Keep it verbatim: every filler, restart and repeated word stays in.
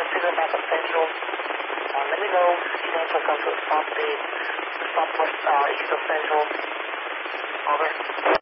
figure backup Central. Uh, let me know if you guys will come to a stop speed, southwest, uh, east of Central. Over.